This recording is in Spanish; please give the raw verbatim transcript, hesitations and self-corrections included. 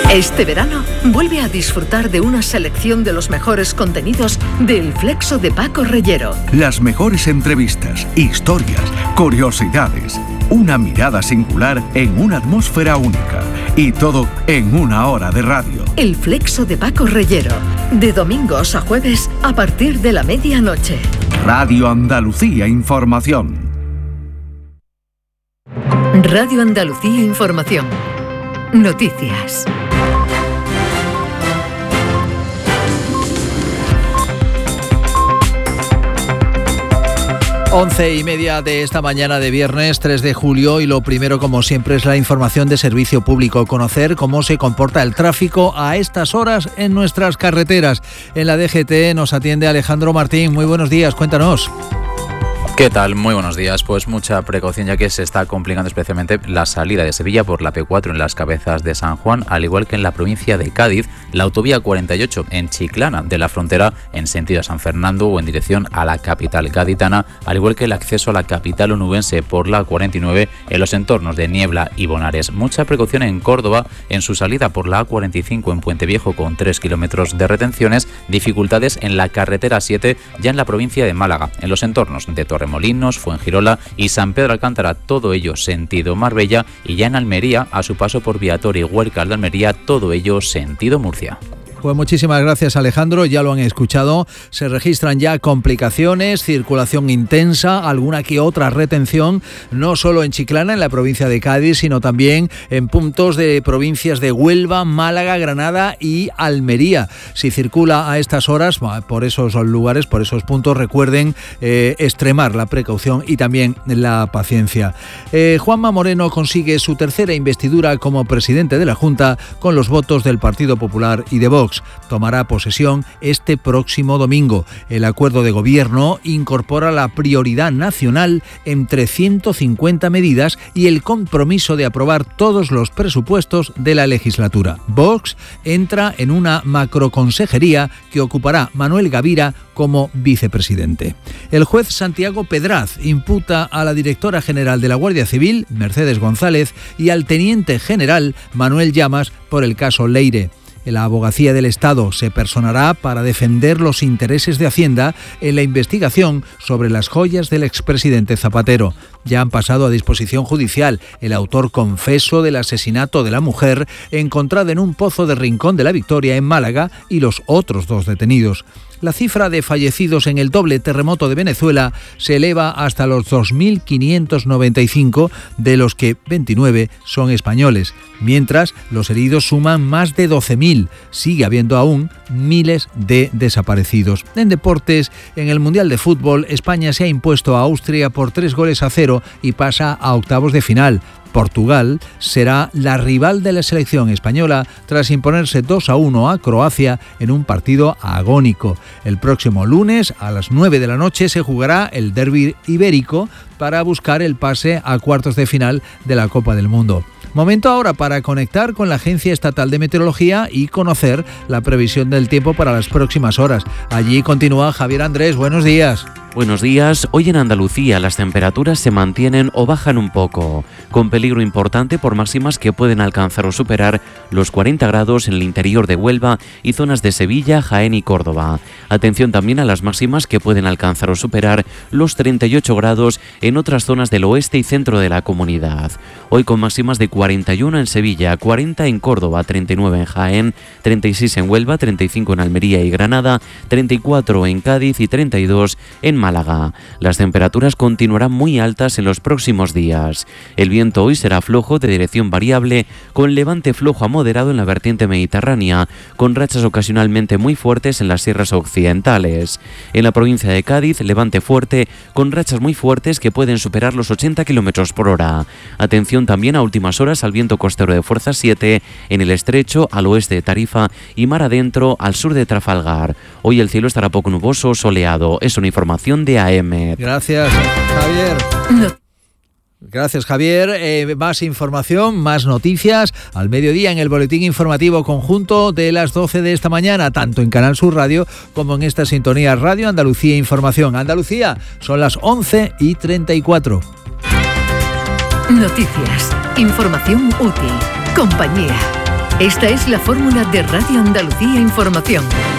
Este verano, vuelve a disfrutar de una selección de los mejores contenidos del Flexo de Paco Reyero. Las mejores entrevistas, historias, curiosidades, una mirada singular en una atmósfera única. Y todo en una hora de radio. El Flexo de Paco Reyero, de domingos a jueves a partir de la medianoche. Radio Andalucía Información. Radio Andalucía Información. Noticias. Once y media de esta mañana de viernes tres de julio y lo primero, como siempre, es la información de servicio público. Conocer cómo se comporta el tráfico a estas horas en nuestras carreteras. En la D G T nos atiende Alejandro Martín. Muy buenos días, cuéntanos. ¿Qué tal? Muy buenos días. Pues mucha precaución, ya que se está complicando especialmente la salida de Sevilla por la P cuatro en las Cabezas de San Juan, al igual que en la provincia de Cádiz, la autovía cuarenta y ocho en Chiclana de la Frontera en sentido a San Fernando o en dirección a la capital gaditana, al igual que el acceso a la capital onubense por la cuarenta y nueve en los entornos de Niebla y Bonares. Mucha precaución en Córdoba en su salida por la A cuarenta y cinco en Puente Viejo con tres kilómetros de retenciones, dificultades en la carretera siete ya en la provincia de Málaga, en los entornos de Torremolinos, Fuengirola y San Pedro Alcántara, todo ello sentido Marbella, y ya en Almería, a su paso por Viator y Huércal de Almería, todo ello sentido Murcia. Pues muchísimas gracias, Alejandro, ya lo han escuchado, se registran ya complicaciones, circulación intensa, alguna que otra retención, no solo en Chiclana, en la provincia de Cádiz, sino también en puntos de provincias de Huelva, Málaga, Granada y Almería. Si circula a estas horas por esos lugares, por esos puntos, recuerden eh, extremar la precaución y también la paciencia. Eh, Juanma Moreno consigue su tercera investidura como presidente de la Junta con los votos del Partido Popular y de Vox. Tomará posesión este próximo domingo. El acuerdo de gobierno incorpora la prioridad nacional entre ciento cincuenta medidas y el compromiso de aprobar todos los presupuestos de la legislatura. Vox entra en una macroconsejería que ocupará Manuel Gavira como vicepresidente. El juez Santiago Pedraz imputa a la directora general de la Guardia Civil, Mercedes González, y al teniente general Manuel Llamas por el caso Leire. La Abogacía del Estado se personará para defender los intereses de Hacienda en la investigación sobre las joyas del expresidente Zapatero. Ya han pasado a disposición judicial el autor confeso del asesinato de la mujer encontrada en un pozo de Rincón de la Victoria en Málaga y los otros dos detenidos. La cifra de fallecidos en el doble terremoto de Venezuela se eleva hasta los dos mil quinientos noventa y cinco, de los que veintinueve son españoles, mientras los heridos suman más de doce mil. Sigue habiendo aún miles de desaparecidos. En deportes, en el Mundial de Fútbol, España se ha impuesto a Austria por tres goles a cero y pasa a octavos de final. Portugal será la rival de la selección española tras imponerse dos a uno a Croacia en un partido agónico. El próximo lunes a las nueve de la noche se jugará el derbi ibérico para buscar el pase a cuartos de final de la Copa del Mundo. Momento ahora para conectar con la Agencia Estatal de Meteorología y conocer la previsión del tiempo para las próximas horas. Allí continúa Javier Andrés. Buenos días. Buenos días. Hoy en Andalucía las temperaturas se mantienen o bajan un poco, con peligro importante por máximas que pueden alcanzar o superar los cuarenta grados en el interior de Huelva y zonas de Sevilla, Jaén y Córdoba. Atención también a las máximas que pueden alcanzar o superar los treinta y ocho grados en otras zonas del oeste y centro de la comunidad. Hoy con máximas de cuarenta y uno en Sevilla, cuarenta en Córdoba, treinta y nueve en Jaén, treinta y seis en Huelva, treinta y cinco en Almería y Granada, treinta y cuatro en Cádiz y treinta y dos en Málaga. Las temperaturas continuarán muy altas en los próximos días. El viento hoy será flojo de dirección variable, con levante flojo a moderado en la vertiente mediterránea, con rachas ocasionalmente muy fuertes en las sierras occidentales. En la provincia de Cádiz, levante fuerte, con rachas muy fuertes que pueden superar los ochenta kilómetros por hora. Atención también a últimas horas al viento costero de fuerza siete en el estrecho, al oeste de Tarifa y mar adentro al sur de Trafalgar. Hoy el cielo estará poco nuboso o soleado. Es una información de A M. Gracias, Javier. No. Gracias, Javier. Eh, más información, más noticias al mediodía en el boletín informativo conjunto de las doce de esta mañana, tanto en Canal Sur Radio como en esta sintonía Radio Andalucía Información. Andalucía, son las once y treinta y cuatro. Noticias, información útil, compañía. Esta es la fórmula de Radio Andalucía Información.